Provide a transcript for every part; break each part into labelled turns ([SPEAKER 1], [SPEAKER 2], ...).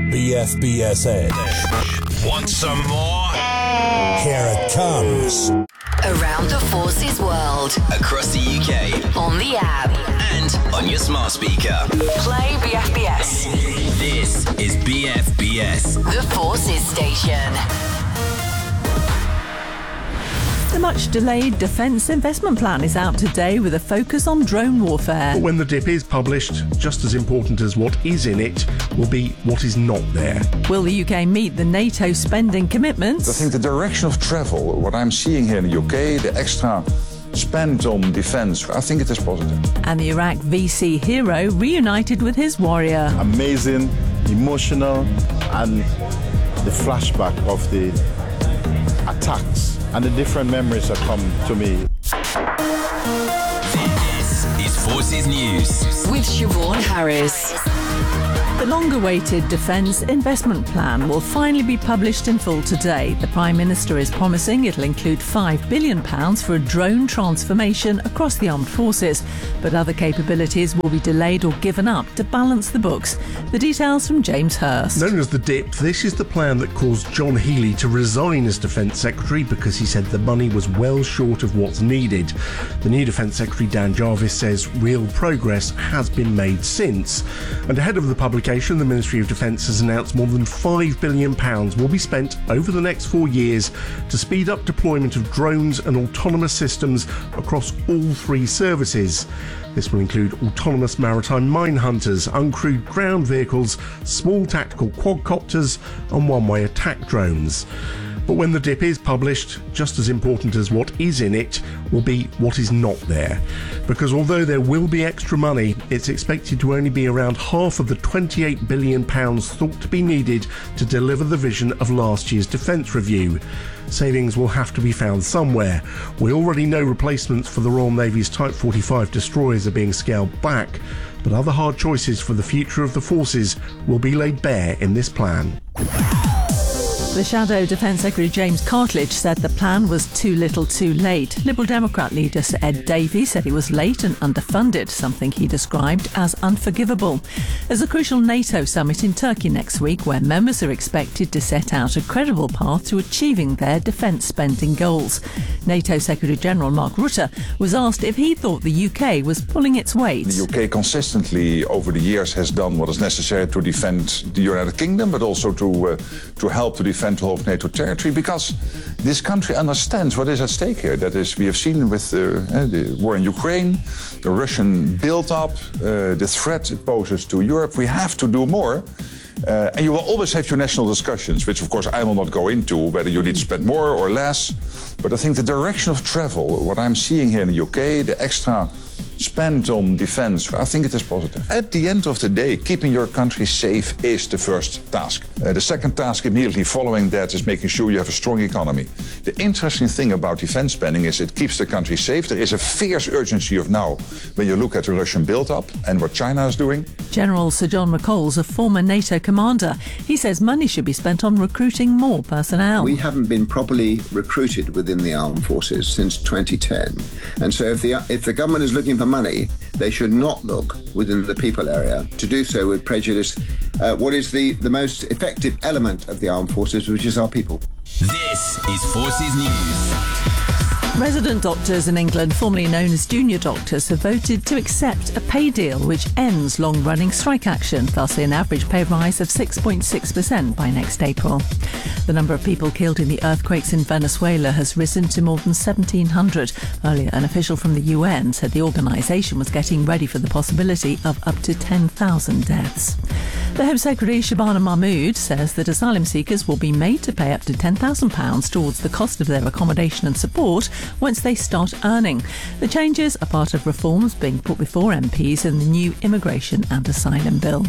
[SPEAKER 1] BFBS Edge.
[SPEAKER 2] Want some more?
[SPEAKER 1] Here it comes.
[SPEAKER 3] Around the Forces world.
[SPEAKER 2] Across the UK.
[SPEAKER 3] On the app.
[SPEAKER 2] And on your smart speaker.
[SPEAKER 3] Play BFBS.
[SPEAKER 2] This is BFBS.
[SPEAKER 3] The Forces station.
[SPEAKER 4] The much-delayed Defence Investment Plan is out today with a focus on drone warfare.
[SPEAKER 5] But when the DIP is published, just as important as what is in it will be what is not there.
[SPEAKER 4] Will the UK meet the NATO spending commitments?
[SPEAKER 6] I think the direction of travel, what I'm seeing here in the UK, the extra spend on defence, I think it is positive.
[SPEAKER 4] And the Iraq VC hero reunited with his warrior.
[SPEAKER 7] Amazing, emotional, and the flashback of the attacks and the different memories that come to me.
[SPEAKER 2] This is Forces News.
[SPEAKER 3] With Siobhan Harris.
[SPEAKER 4] The long-awaited Defence Investment Plan will finally be published in full today. The Prime Minister is promising it'll include £5 billion for a drone transformation across the armed forces, but other capabilities will be delayed or given up to balance the books. The details from James Hurst.
[SPEAKER 5] Known as the DIP, this is the plan that caused John Healey to resign as Defence Secretary because he said the money was well short of what's needed. The new Defence Secretary Dan Jarvis says real progress has been made since. And ahead of the publication, the Ministry of Defence has announced more than £5 billion will be spent over the next 4 years to speed up deployment of drones and autonomous systems across all three services. This will include autonomous maritime mine hunters, uncrewed ground vehicles, small tactical quadcopters and one-way attack drones. But when the DIP is published, just as important as what is in it will be what is not there. Because although there will be extra money, it's expected to only be around half of the £28 billion thought to be needed to deliver the vision of last year's defence review. Savings will have to be found somewhere. We already know replacements for the Royal Navy's Type 45 destroyers are being scaled back, but other hard choices for the future of the forces will be laid bare in this plan.
[SPEAKER 4] The Shadow Defence Secretary James Cartledge said the plan was too little too late. Liberal Democrat leader Sir Ed Davey said he was late and underfunded, something he described as unforgivable. There's a crucial NATO summit in Turkey next week where members are expected to set out a credible path to achieving their defence spending goals. NATO Secretary-General Mark Rutte was asked if he thought the UK was pulling its weight.
[SPEAKER 6] The UK consistently over the years has done what is necessary to defend the United Kingdom, but also to help to defend the whole of NATO territory, because this country understands what is at stake here. That is, we have seen with the war in Ukraine, the Russian build-up, the threat it poses to Europe. We have to do more. And you will always have your national discussions, which of course I will not go into, whether you need to spend more or less. But I think the direction of travel, what I'm seeing here in the UK, the extra spend on defence, I think it is positive. At the end of the day, keeping your country safe is the first task. The second task immediately following that is making sure you have a strong economy. The interesting thing about defence spending is it keeps the country safe. There is a fierce urgency of now when you look at the Russian build-up and what China is doing.
[SPEAKER 4] General Sir John McCall's a former NATO commander. He says money should be spent on recruiting more personnel.
[SPEAKER 8] We haven't been properly recruited within the armed forces since 2010. And so if the government is looking for money, they should not look within the people area. To do so would prejudice what is the most effective element of the armed forces, which is our people.
[SPEAKER 2] This is Forces News.
[SPEAKER 4] Resident doctors in England, formerly known as junior doctors, have voted to accept a pay deal which ends long-running strike action, thus an average pay rise of 6.6% by next April. The number of people killed in the earthquakes in Venezuela has risen to more than 1,700. Earlier, an official from the UN said the organisation was getting ready for the possibility of up to 10,000 deaths. The Home Secretary Shabana Mahmood says that asylum seekers will be made to pay up to £10,000 towards the cost of their accommodation and support once they start earning. The changes are part of reforms being put before MPs in the new Immigration and Asylum Bill.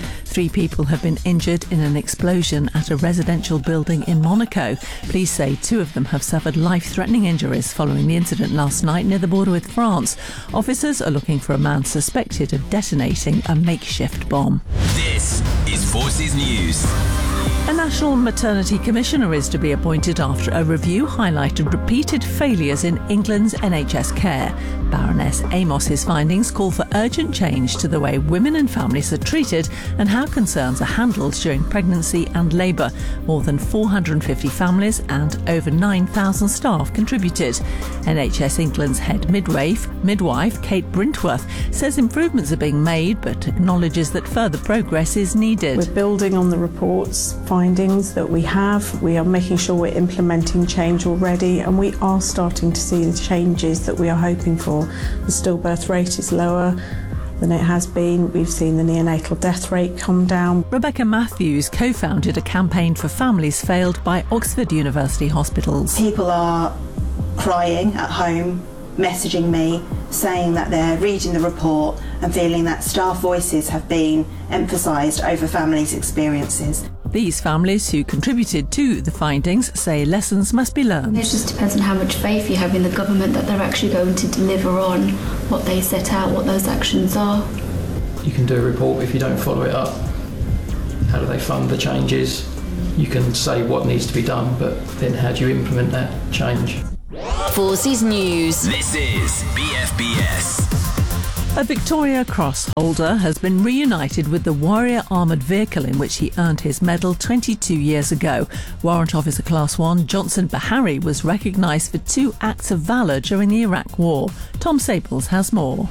[SPEAKER 4] 3 people have been injured in an explosion at a residential building in Monaco. Police say 2 of them have suffered life-threatening injuries following the incident last night near the border with France. Officers are looking for a man suspected of detonating a makeshift bomb.
[SPEAKER 2] This is Forces News.
[SPEAKER 4] A National Maternity Commissioner is to be appointed after a review highlighted repeated failures in England's NHS care. Baroness Amos's findings call for urgent change to the way women and families are treated and how concerns are handled during pregnancy and labour. More than 450 families and over 9,000 staff contributed. NHS England's head midwife Kate Brintworth says improvements are being made but acknowledges that further progress is needed.
[SPEAKER 9] We're building on the report's findings that we have. We are making sure we're implementing change already, and we are starting to see the changes that we are hoping for. The stillbirth rate is lower than it has been. We've seen the neonatal death rate come down.
[SPEAKER 4] Rebecca Matthews co-founded a campaign for families failed by Oxford University hospitals.
[SPEAKER 10] People are crying at home, messaging me, saying that they're reading the report and feeling that staff voices have been emphasised over families' experiences.
[SPEAKER 4] These families who contributed to the findings say lessons must be learned.
[SPEAKER 11] It just depends on how much faith you have in the government that they're actually going to deliver on what they set out, what those actions are.
[SPEAKER 12] You can do a report, but if you don't follow it up, how do they fund the changes? You can say what needs to be done, but then how do you implement that change?
[SPEAKER 3] Forces News.
[SPEAKER 2] This is BFBS.
[SPEAKER 4] A Victoria Cross holder has been reunited with the Warrior armoured vehicle in which he earned his medal 22 years ago. Warrant Officer Class 1 Johnson Bahari was recognised for 2 acts of valour during the Iraq War. Tom Saples has more.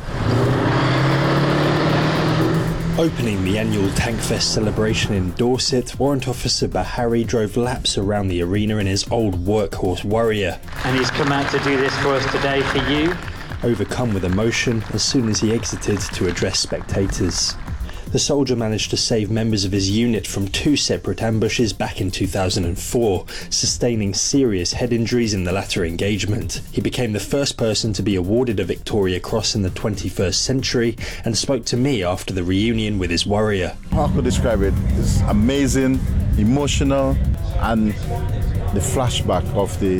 [SPEAKER 13] Opening the annual Tankfest celebration in Dorset, Warrant Officer Bahari drove laps around the arena in his old workhorse Warrior.
[SPEAKER 14] And he's come out to do this for us today for you.
[SPEAKER 13] Overcome with emotion as soon as he exited to address spectators. The soldier managed to save members of his unit from 2 separate ambushes back in 2004, sustaining serious head injuries in the latter engagement. He became the first person to be awarded a Victoria Cross in the 21st century and spoke to me after the reunion with his Warrior.
[SPEAKER 7] How could I describe it? It's amazing, emotional, and the flashback of the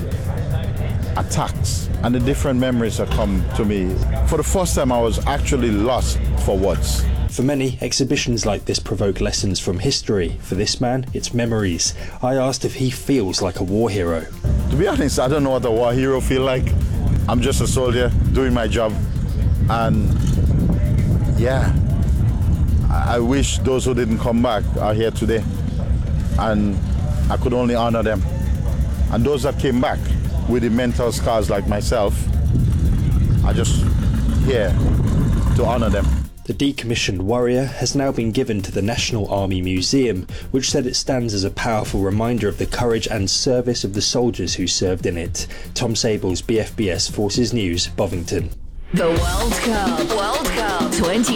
[SPEAKER 7] attacks and the different memories that come to me. For the first time, I was actually lost for words.
[SPEAKER 13] For many, exhibitions like this provoke lessons from history. For this man, it's memories. I asked if he feels like a war hero.
[SPEAKER 7] To be honest, I don't know what a war hero feels like. I'm just a soldier doing my job. And yeah, I wish those who didn't come back are here today. And I could only honor them. And those that came back with the mental scars like myself, I just here to honor them.
[SPEAKER 13] The decommissioned Warrior has now been given to the National Army Museum, which said it stands as a powerful reminder of the courage and service of the soldiers who served in it. Tom Sable's BFBS Forces News, Bovington.
[SPEAKER 3] The World Cup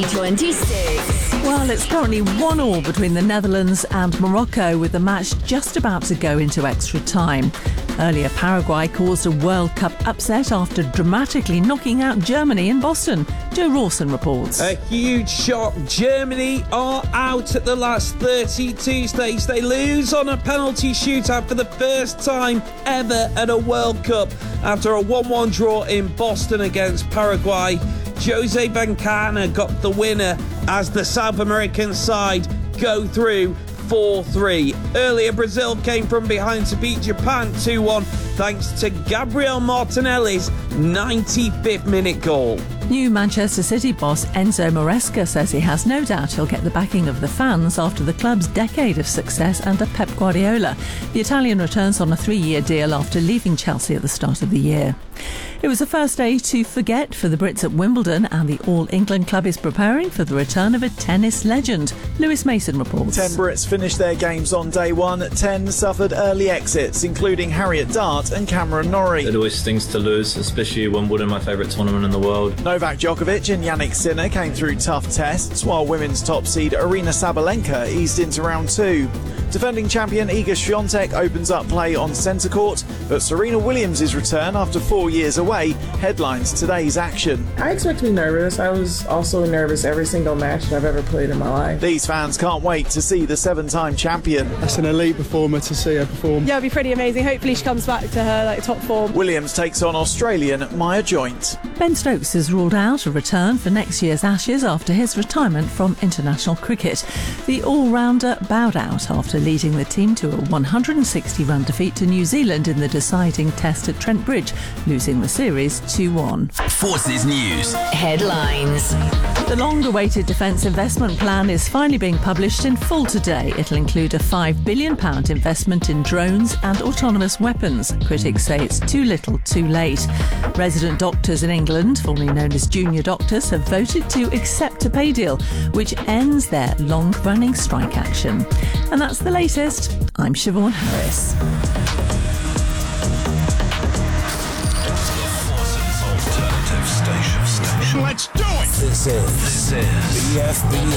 [SPEAKER 3] 2026.
[SPEAKER 4] Well, it's currently 1-1 between the Netherlands and Morocco, with the match just about to go into extra time. Earlier, Paraguay caused a World Cup upset after dramatically knocking out Germany in Boston. Joe Rawson reports.
[SPEAKER 15] A huge shock. Germany are out at the last 32 stage. They lose on a penalty shootout for the first time ever at a World Cup after a 1-1 draw in Boston against Paraguay. Jose Bencana got the winner as the South American side go through 4-3. Earlier, Brazil came from behind to beat Japan 2-1 thanks to Gabriel Martinelli's 95th minute goal.
[SPEAKER 4] New Manchester City boss Enzo Maresca says he has no doubt he'll get the backing of the fans after the club's decade of success under Pep Guardiola. The Italian returns on a 3-year deal after leaving Chelsea at the start of the year. It was the first day to forget for the Brits at Wimbledon, and the All England club is preparing for the return of a tennis legend. Lewis Mason reports.
[SPEAKER 16] 10 Brits finished their games on day one. 10 suffered early exits, including Harriet Dart and Cameron Norrie.
[SPEAKER 17] It always stings to lose, especially Wimbledon, my favourite tournament in the world.
[SPEAKER 16] Novak Djokovic and Yannick Sinner came through tough tests, while women's top seed Aryna Sabalenka eased into round 2. Defending champion Iga Swiatek opens up play on centre court, but Serena Williams' return after 4 years away headlines today's action.
[SPEAKER 18] I expect to be nervous. I was also nervous every single match I've ever played in my life.
[SPEAKER 16] These fans can't wait to see the 7-time champion.
[SPEAKER 19] That's an elite performer to see her perform.
[SPEAKER 20] Yeah, it'll be pretty amazing. Hopefully she comes back to her top form.
[SPEAKER 16] Williams takes on Australian Maya Joint.
[SPEAKER 4] Ben Stokes has ruled ruled out a return for next year's Ashes after his retirement from international cricket. The all-rounder bowed out after leading the team to a 160-run defeat to New Zealand in the deciding test at Trent Bridge, losing the series 2-1.
[SPEAKER 2] Forces News.
[SPEAKER 3] Headlines.
[SPEAKER 4] The long-awaited Defence Investment Plan is finally being published in full today. It'll include a £5 billion investment in drones and autonomous weapons. Critics say it's too little, too late. Resident doctors in England, formerly known as junior doctors, have voted to accept a pay deal, which ends their long-running strike action. And that's the latest. I'm Siobhan Harris.
[SPEAKER 1] Let's do it! This is BFBS.